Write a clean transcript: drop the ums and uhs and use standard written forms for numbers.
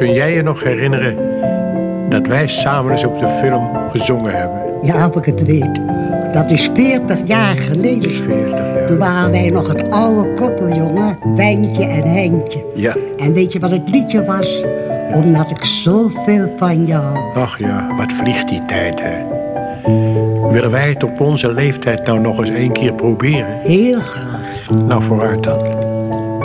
kun jij je nog herinneren dat wij samen eens op de film gezongen hebben? Ja, of ik het weet. Dat is 40 jaar geleden. 40 jaar. Toen waren wij nog het oude koppel, jongen. Wijntje en Heintje. Ja. En weet je wat het liedje was? Omdat ik zoveel van jou. Ach ja, wat vliegt die tijd, hè? Willen wij het op onze leeftijd nou nog eens 1 keer proberen? Heel graag. Nou, vooruit dan.